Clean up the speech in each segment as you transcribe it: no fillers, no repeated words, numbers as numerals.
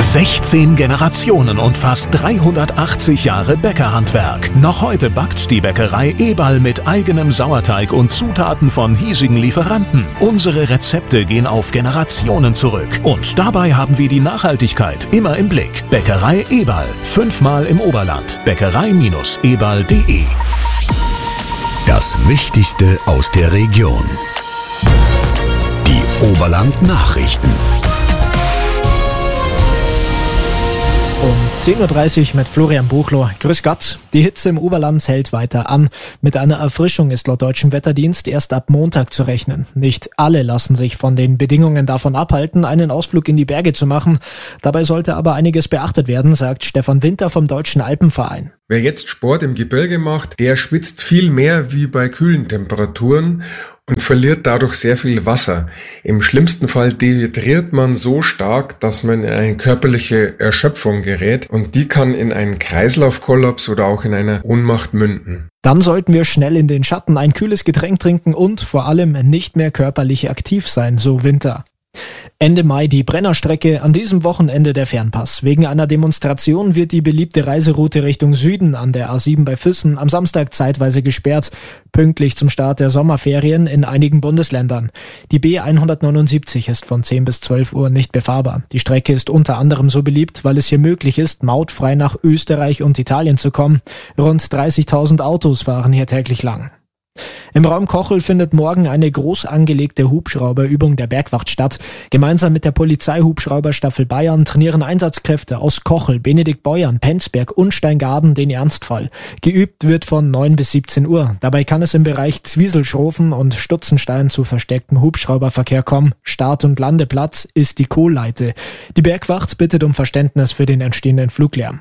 16 Generationen und fast 380 Jahre Bäckerhandwerk. Noch heute backt die Bäckerei Eberl mit eigenem Sauerteig und Zutaten von hiesigen Lieferanten. Unsere Rezepte gehen auf Generationen zurück. Und dabei haben wir die Nachhaltigkeit immer im Blick. Bäckerei Eberl, 5-mal im Oberland. Bäckerei-eberl.de. Das Wichtigste aus der Region. Die Oberland-Nachrichten. Um 10.30 Uhr mit Florian Buchloh. Grüß Gott. Die Hitze im Oberland hält weiter an. Mit einer Erfrischung ist laut Deutschem Wetterdienst erst ab Montag zu rechnen. Nicht alle lassen sich von den Bedingungen davon abhalten, einen Ausflug in die Berge zu machen. Dabei sollte aber einiges beachtet werden, sagt Stefan Winter vom Deutschen Alpenverein. Wer jetzt Sport im Gebirge macht, der schwitzt viel mehr wie bei kühlen Temperaturen und verliert dadurch sehr viel Wasser. Im schlimmsten Fall dehydriert man so stark, dass man in eine körperliche Erschöpfung gerät und die kann in einen Kreislaufkollaps oder auch in eine Ohnmacht münden. Dann sollten wir schnell in den Schatten ein kühles Getränk trinken und vor allem nicht mehr körperlich aktiv sein, so Winter. Ende Mai die Brennerstrecke, an diesem Wochenende der Fernpass. Wegen einer Demonstration wird die beliebte Reiseroute Richtung Süden an der A7 bei Füssen am Samstag zeitweise gesperrt, pünktlich zum Start der Sommerferien in einigen Bundesländern. Die B179 ist von 10 bis 12 Uhr nicht befahrbar. Die Strecke ist unter anderem so beliebt, weil es hier möglich ist, mautfrei nach Österreich und Italien zu kommen. Rund 30.000 Autos fahren hier täglich lang. Im Raum Kochel findet morgen eine groß angelegte Hubschrauberübung der Bergwacht statt. Gemeinsam mit der Polizeihubschrauberstaffel Bayern trainieren Einsatzkräfte aus Kochel, Benediktbeuern, Penzberg und Steingaden den Ernstfall. Geübt wird von 9 bis 17 Uhr. Dabei kann es im Bereich Zwieselschrofen und Stutzenstein zu verstecktem Hubschrauberverkehr kommen. Start- und Landeplatz ist die Kohlleite. Die Bergwacht bittet um Verständnis für den entstehenden Fluglärm.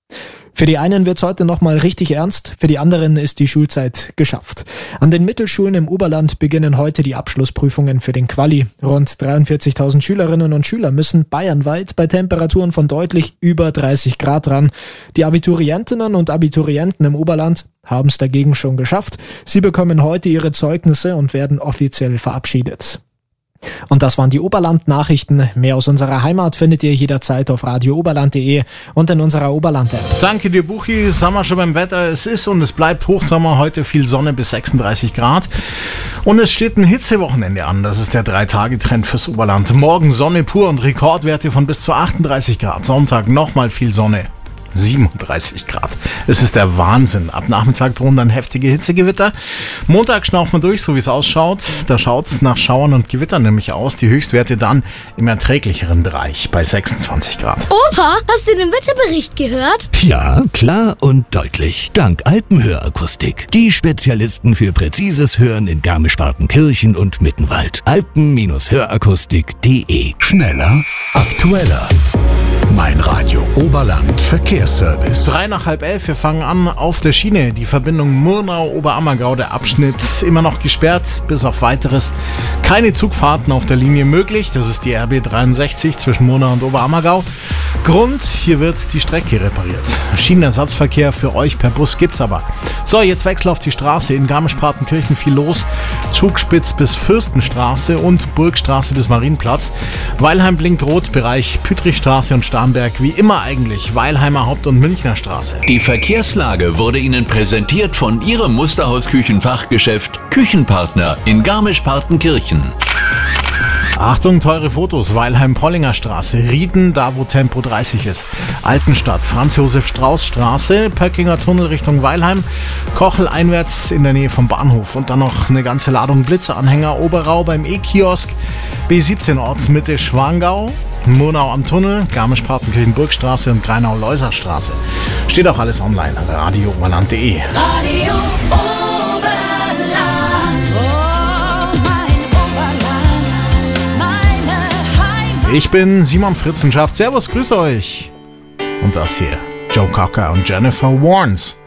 Für die einen wird's heute nochmal richtig ernst, für die anderen ist die Schulzeit geschafft. An den Mittelschulen im Oberland beginnen heute die Abschlussprüfungen für den Quali. Rund 43.000 Schülerinnen und Schüler müssen bayernweit bei Temperaturen von deutlich über 30 Grad ran. Die Abiturientinnen und Abiturienten im Oberland haben's dagegen schon geschafft. Sie bekommen heute ihre Zeugnisse und werden offiziell verabschiedet. Und das waren die Oberland-Nachrichten. Mehr aus unserer Heimat findet ihr jederzeit auf radiooberland.de und in unserer Oberland-App. Danke dir, Buchi. Sind wir schon beim Wetter. Es ist und es bleibt Hochsommer. Heute viel Sonne bis 36 Grad. Und es steht ein Hitzewochenende an. Das ist der 3-Tage-Trend fürs Oberland. Morgen Sonne pur und Rekordwerte von bis zu 38 Grad. Sonntag nochmal viel Sonne. 37 Grad. Es ist der Wahnsinn. Ab Nachmittag drohen dann heftige Hitzegewitter. Montag schnauft man durch, so wie es ausschaut. Da schaut es nach Schauern und Gewittern nämlich aus. Die Höchstwerte dann im erträglicheren Bereich bei 26 Grad. Opa, hast du den Wetterbericht gehört? Ja, klar und deutlich. Dank Alpenhörakustik. Die Spezialisten für präzises Hören in Garmisch-Partenkirchen und Mittenwald. Alpen-Hörakustik.de. Schneller, aktueller. Mein Radio Oberland Verkehrsservice. 11:03. Wir fangen an auf der Schiene. Die Verbindung Murnau-Oberammergau, der Abschnitt immer noch gesperrt, bis auf Weiteres. Keine Zugfahrten auf der Linie möglich. Das ist die RB 63 zwischen Murnau und Oberammergau. Grund, hier wird die Strecke repariert. Schienenersatzverkehr für euch per Bus gibt's aber. So, jetzt Wechsel auf die Straße. In Garmisch-Partenkirchen viel los. Zugspitz bis Fürstenstraße und Burgstraße bis Marienplatz. Weilheim blinkt rot, Bereich Pütrichstraße und Starnberg. Wie immer eigentlich Weilheimer Haupt- und Münchner Straße. Die Verkehrslage wurde Ihnen präsentiert von Ihrem Musterhaus-Küchenfachgeschäft Küchenpartner in Garmisch-Partenkirchen. Achtung, teure Fotos. Weilheim-Pollinger Straße, Rieden, da wo Tempo 30 ist. Altenstadt, Franz-Josef-Strauß-Straße, Pöckinger Tunnel Richtung Weilheim, Kochel einwärts in der Nähe vom Bahnhof und dann noch eine ganze Ladung Blitzeranhänger, Oberau beim E-Kiosk, B17 Ortsmitte Schwangau, Murnau am Tunnel, Garmisch-Partenkirchen Burgstraße und Greinau-Leuser-Straße. Steht auch alles online an radiooberland.de. Radio Oberland, oh mein Oberland, meine Heimat. Ich bin Simon Fritzenschaft. Servus, grüß euch. Und das hier, Joe Cocker und Jennifer Warnes.